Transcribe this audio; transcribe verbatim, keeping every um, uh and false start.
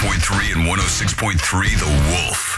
point three and one oh six point three The Wolf.